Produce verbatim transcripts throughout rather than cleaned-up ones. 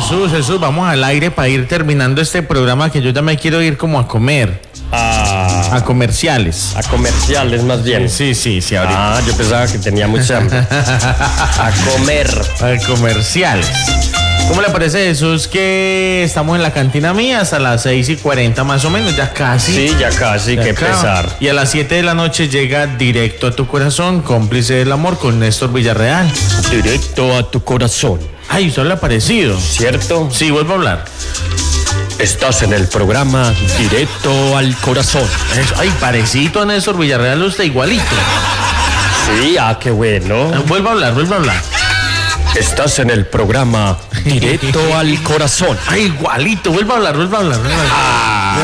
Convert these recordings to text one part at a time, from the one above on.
Jesús, Jesús, vamos al aire para ir terminando este programa que yo ya me quiero ir como a comer. A, A comerciales. a comerciales más bien. Sí, sí, sí, ahorita. Ah, yo pensaba que tenía mucha hambre. A comer. A comerciales. ¿Cómo le parece, Jesús, que estamos en la cantina mía hasta las seis y cuarenta más o menos? Ya casi. Sí, ya casi, Ya qué acaba. pesar. Y a las siete de la noche llega Directo a tu Corazón, Cómplice del Amor con Néstor Villarreal. Directo a tu corazón, Ay, ¿usted le ha parecido? ¿cierto? Sí, vuelvo a hablar. Estás en el programa Directo al Corazón. Eso, ay, parecito a Néstor Villarreal, usted igualito. Sí, ah, qué bueno. Ah, Vuelvo a hablar, vuelvo a hablar. Estás en el programa Directo al Corazón. Ay, igualito, vuelvo a hablar, vuelvo a hablar. vuelvo a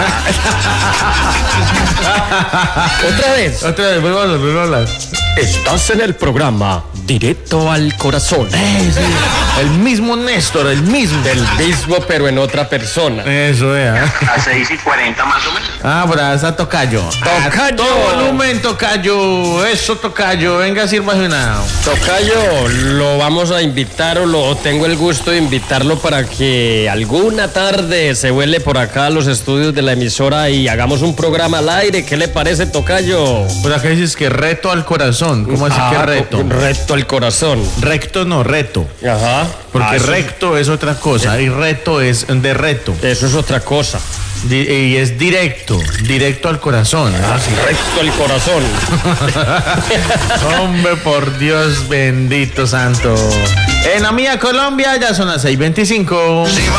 hablar. Otra vez. Otra vez, vuelvo a hablar, vuelvo a hablar. Estás en el programa Directo al Corazón. Eh, sí, el mismo Néstor, el mismo. Del mismo, pero en otra persona. Eso es. ¿eh? A seis y cuarenta más o menos. Ah, por ahí está Tocayo. Tocayo. A todo volumen, Tocayo. Eso, Tocayo. Venga, sírvase una. Tocayo, lo vamos a invitar o lo o tengo el gusto de invitarlo para que alguna tarde se vuele por acá a los estudios de la emisora y hagamos un programa al aire. ¿Qué le parece, Tocayo? Pues acá dices que reto al corazón. ¿Cómo así que Ah, reto? un reto al corazón. Recto no, reto. Ajá. Porque Ah, eso- recto es otra cosa y reto es de reto. Eso es otra cosa. Di- y es directo, directo al corazón. Ah, sí, recto al corazón. Hombre, por Dios bendito santo. En la mía Colombia ya son las seis veinticinco. Se va